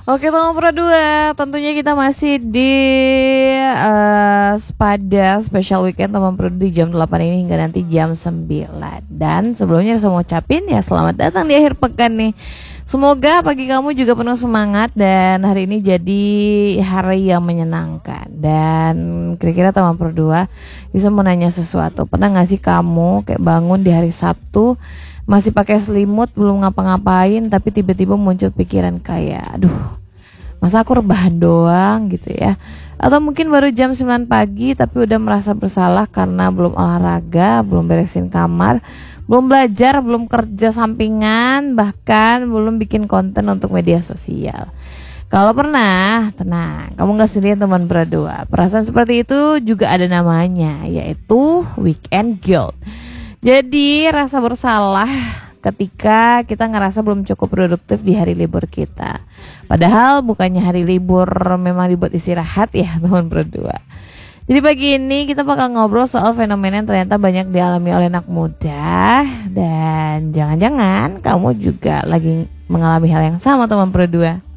Oke teman Pro 2, tentunya kita masih di Spada Special Weekend teman Pro di jam 8 ini hingga nanti jam 9. Dan sebelumnya saya mau ucapin ya selamat datang di akhir pekan nih. Semoga pagi kamu juga penuh semangat dan hari ini jadi hari yang menyenangkan. Dan kira-kira teman Pro 2 bisa mau nanya sesuatu. Pernah gak sih kamu kayak bangun di hari Sabtu masih pakai selimut, belum ngapa-ngapain, tapi tiba-tiba muncul pikiran kayak, aduh, masa aku rebahan doang gitu ya. Atau mungkin baru jam 9 pagi tapi udah merasa bersalah karena belum olahraga, belum beresin kamar, belum belajar, belum kerja sampingan, bahkan belum bikin konten untuk media sosial. Kalau pernah, tenang, kamu gak sendirian teman berdua. Perasaan seperti itu juga ada namanya, yaitu weekend guilt. Jadi rasa bersalah ketika kita ngerasa belum cukup produktif di hari libur kita. Padahal bukannya hari libur memang dibuat istirahat ya teman berdua. Jadi pagi ini kita bakal ngobrol soal fenomena yang ternyata banyak dialami oleh anak muda. Dan jangan-jangan kamu juga lagi mengalami hal yang sama teman berdua.